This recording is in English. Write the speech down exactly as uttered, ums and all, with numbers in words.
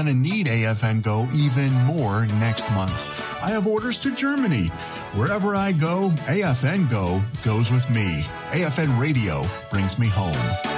going to need A F N Go even more next month. I have orders to Germany. Wherever I go, A F N Go goes with me. A F N Radio brings me home.